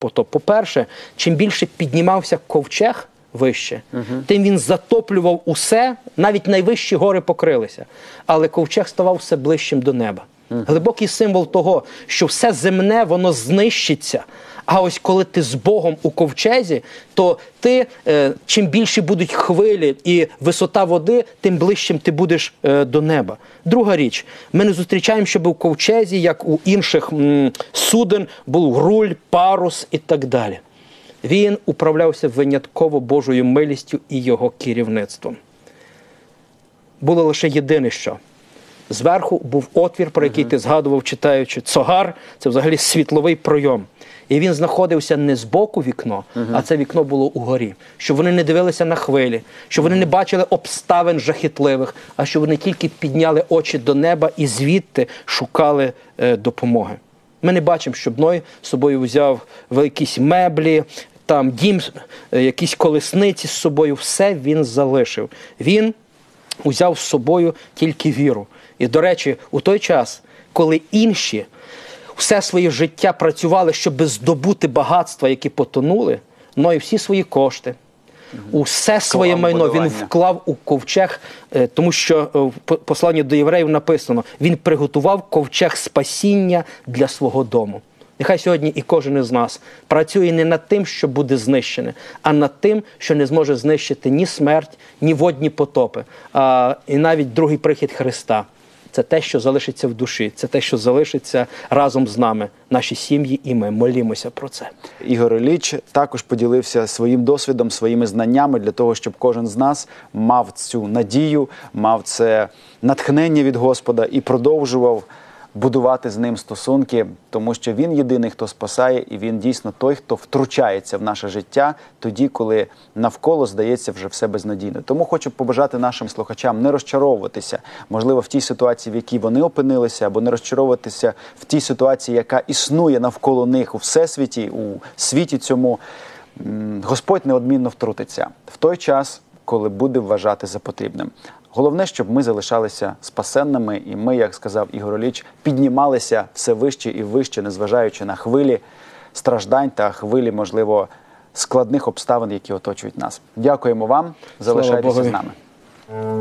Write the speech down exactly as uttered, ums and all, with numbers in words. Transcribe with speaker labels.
Speaker 1: потоп. По-перше, чим більше піднімався ковчег вище, угу. тим він затоплював усе, навіть найвищі гори покрилися. Але ковчег ставав все ближчим до неба. Угу. Глибокий символ того, що все земне, воно знищиться. А ось коли ти з Богом у ковчезі, то ти, е, чим більші будуть хвилі і висота води, тим ближчим ти будеш е, до неба. Друга річ, ми не зустрічаємо, щоб у ковчезі, як у інших м, суден, був руль, парус і так далі. Він управлявся винятково Божою милістю і його керівництвом. Було лише єдине що. Зверху був отвір, про який ти згадував, читаючи цогар, це взагалі світловий пройом. І він знаходився не збоку вікно, uh-huh. а це вікно було угорі. Щоб вони не дивилися на хвилі, щоб вони не бачили обставин жахітливих, а щоб вони тільки підняли очі до неба і звідти шукали е, допомоги. Ми не бачимо, щоб Ной з собою взяв якісь меблі, там дім, е, якісь колесниці з собою. Все він залишив. Він узяв з собою тільки віру. І, до речі, у той час, коли інші все своє життя працювали, щоб здобути багатства, які потонули, Ной всі свої кошти, усе своє майно він вклав у ковчег, тому що в посланні до євреїв написано, він приготував ковчег спасіння для свого дому. Нехай сьогодні і кожен із нас працює не над тим, що буде знищене, а над тим, що не зможе знищити ні смерть, ні водні потопи, а, і навіть другий прихід Христа. Це те, що залишиться в душі, це те, що залишиться разом з нами, наші сім'ї, і ми молімося про це.
Speaker 2: Ігор Ілліч також поділився своїм досвідом, своїми знаннями для того, щоб кожен з нас мав цю надію, мав це натхнення від Господа і продовжував будувати з ним стосунки, тому що він єдиний, хто спасає, і він дійсно той, хто втручається в наше життя тоді, коли навколо здається вже все безнадійно. Тому хочу побажати нашим слухачам не розчаровуватися, можливо, в тій ситуації, в якій вони опинилися, або не розчаровуватися в тій ситуації, яка існує навколо них у всесвіті, у світі цьому. Господь неодмінно втрутиться в той час, коли буде вважати за потрібним. Головне, щоб ми залишалися спасенними, і ми, як сказав Ігор Ілліч, піднімалися все вище і вище, незважаючи на хвилі страждань та хвилі, можливо, складних обставин, які оточують нас. Дякуємо вам, залишайтеся з нами.